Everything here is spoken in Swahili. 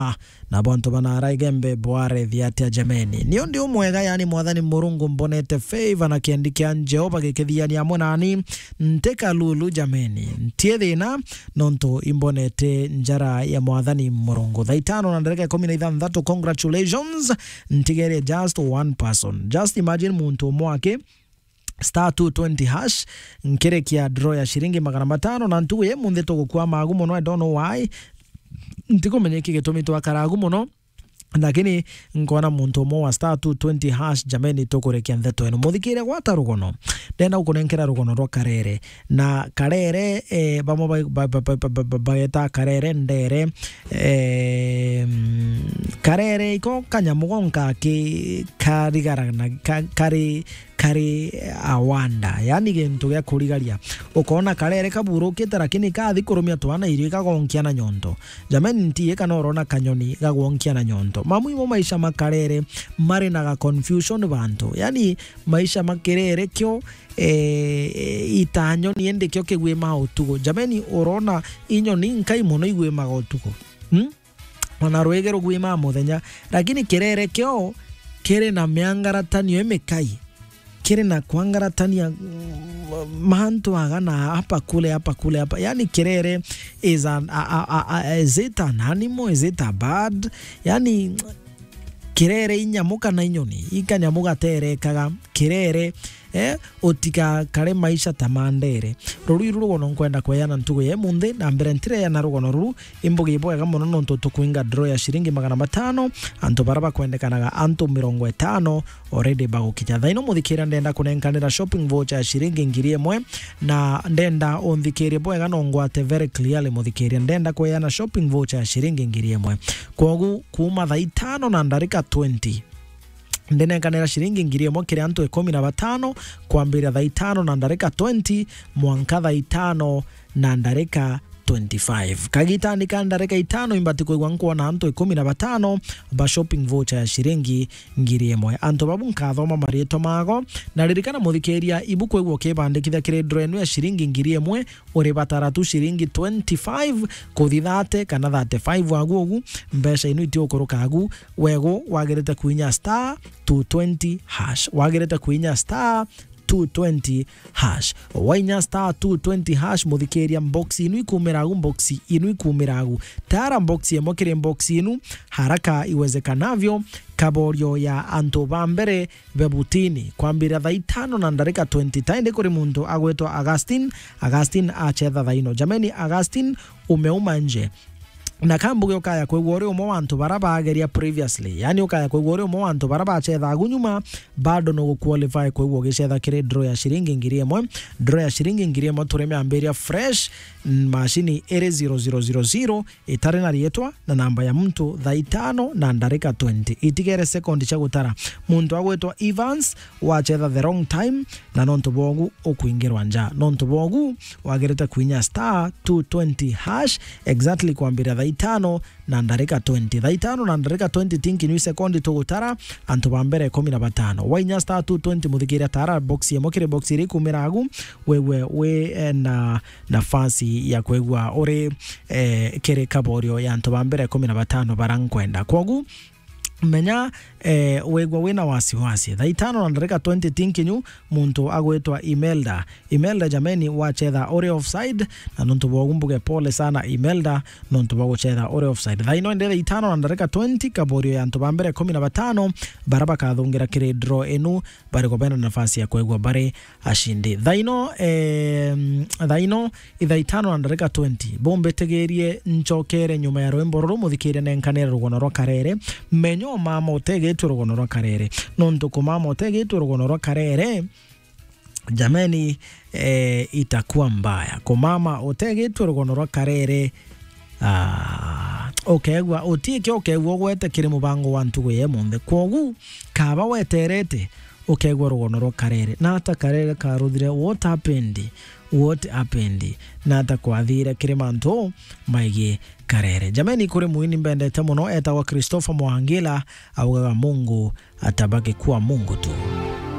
na bonto banara igembe bware thiatia jameni niyo ndi umwega yani mwathani murungu mbonete favor na kiandikia Jehova gikithiania monani nteka lulu jameni ntie thina nonto imbonete njara ya mwathani murungu thaitano na ndareka 13 congratulations ntigere just one person just imagine muntu mwake *220# nkerekia draw ya shilingi 500 na ntuye munde tugukwa magu muno I don't know why ntiko menyeki gitumi twakaragu muno lakini nkona muntu mo wa *220# jameni tokorekia ntheto eno muthikire gwata rugono ndenda gukunenkera rugono rwa karere na karere bamo bageta karere ndere karere iko kanyamugonka ki karigarana kari awanda yani gintu gya kurigaria ukona karere kaburukite lakini kathi kurumia twana irio kagonkia na nyonto jameni ntiye kana urona kanyoni gagwonkia na nyonto mamu maisha makarere mari na confusion bantu yani maisha makerere kyo itanyo niende kyo kigwe mautugo jameni urona inyoni nkai muno igwe magotugo ona rwegero gwe muthenya lakini kerere kyo kere na miangaratanio emekai kere na kuangaratania mahantu agana hapa kule yani kerere is is it an animal, is it a bird yani kerere inyamuka na inyoni ikanyamuka terekaga kerere otika kare maisha tamandere ruru rugono nkwenda kweyana ntugo ye munde na mbere ntire ya na rugono ruru imbugi iboga muno nonto tukuinga draw ya shilingi 500 anto baraba kwendekanaga anto 50 already bagukija thaino muthikira ndenda kunenkanira shopping voucher ya shilingi 1000 na ndenda onthikire boga nongwate very clearly muthikira ndenda kweyana shopping voucher ya shilingi 1000 kogu kuma thaa 5 na ndarika 20 ndene kanera shilingi 1000 kire anto 15 kwambira thaa 5 na ndarika 20 mwanka thaa 5 na ndarika 25 kagita ndarika 5 imbati kwa gwanko na anto 15 ba shopping voucher ya shilingi 1000 anto babunka thoma marieto mago na ririkana muthikeria ibuku egwo kibandikithia kire draw ya shilingi 1000 uri batara tu shilingi 25 kuthithate kana 35 wagugu mbesha inu itio kurukagu wego wagerete kuinya *220# wagerete kuinya *220# wainya *220# muthikeria box inu ikumiragu tara box yemo kire box inu haraka iwezekanavyo kaborio ya anto bambere bebutini kwambira thaa 5 na ndarika 20 tainde kuri muntu agwetwa Augustine achetha thaino jameni Augustine umeuma nje na kambuge ukaya kwegwore umo wantu barabageria previously yani ukaya kwegwore umo wantu barabachetha agunyuma bado no qualify kwegwo gichetha kire draw ya shilingi 1000 draw ya shilingi 1000 tureme amberia fresh mashini ere 0000 itare na rietwa na namba ya mtu thaa 5 na ndarika 20 itigere second cha gutara muntu agwetwa Evans wachetha the wrong time na nonto bogu okuingirwa nja nonto bogu wagereta kuinya *220# exactly kwambira thaa 5 na ndarika 20 thaa 5 na ndarika 20 tinki ni sekondi tugutara antu bambere 15 wainya *220 muthikira tara box yemo kire box iri kumiragu we na nafasi ya kwegwa ore kere kaborio ya antu bambere 15 barankwenda kogu menya wegwa wina wasiwasi thaa 5 na ndarika 20 tinkinyu muntu agwetwa Imelda jameni wachetha ore offside na nonto bogumbuge pole sana Imelda nonto boguchetha ore offside thaa 5 na ndarika 20 kaborio ya antu bambere 15 baraba kathungira kire draw enu bari gobena nafasi ya kwegwa bare ashindi thaa 5 na ndarika 20 bombe tegerie nchokere nyuma ya rwembo ruru muthikire nenkanera rugono rwa karere menyo mama otegetwe rugono rwa karere nonto kumama otegetwe rugono rwa karere jameni itakuwa mbaya kumama otegetwe rugono rwa karere okegwa otike okegwa gwete kire mubango wa ntugo ye monde kogu kaba weterete okegwa rugono rwa karere na ata karere karuthire what happened na ata kwathire kire manto maigi karere jameni kuri muini mbendete muno etagwa Christopher Mwangila augaga Mungu atabaki kuwa Mungu tu.